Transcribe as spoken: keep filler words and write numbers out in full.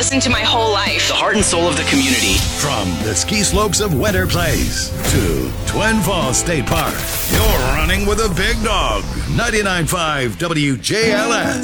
listened to my whole life. The heart and soul of the community. From the ski slopes of Winter Place to Twin Falls State Park, you're running with a big dog. ninety-nine point five W J L S.